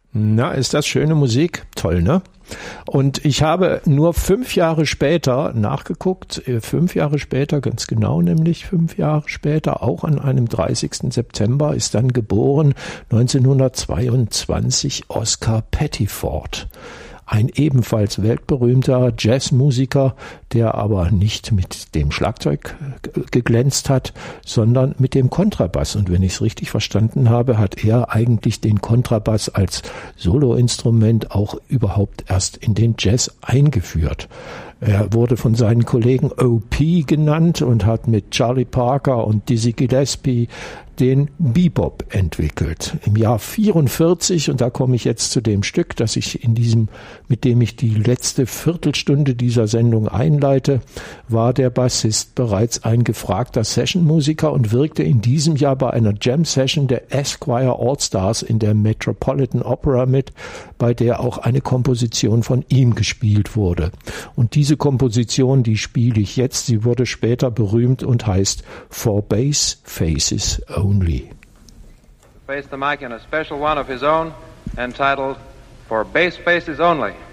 Na, ist das schöne Musik? Toll, ne? Und ich habe nur 5 Jahre später nachgeguckt, 5 Jahre später, ganz genau nämlich 5 Jahre später, auch an einem 30. September ist dann geboren 1922 Oscar Pettiford. Ein ebenfalls weltberühmter Jazzmusiker, der aber nicht mit dem Schlagzeug geglänzt hat, sondern mit dem Kontrabass. Und wenn ich es richtig verstanden habe, hat er eigentlich den Kontrabass als Soloinstrument auch überhaupt erst in den Jazz eingeführt. Er wurde von seinen Kollegen O.P. genannt und hat mit Charlie Parker und Dizzy Gillespie den Bebop entwickelt. Im Jahr 44, und da komme ich jetzt zu dem Stück, das ich mit dem ich die letzte Viertelstunde dieser Sendung einleite, war der Bassist bereits ein gefragter Sessionmusiker und wirkte in diesem Jahr bei einer Jam-Session der Esquire All-Stars in der Metropolitan Opera mit, bei der auch eine Komposition von ihm gespielt wurde. Und diese Komposition, die spiele ich jetzt, sie wurde später berühmt und heißt For Bass Faces Only. Face the mic in a special one of his own entitled For Bass Faces Only.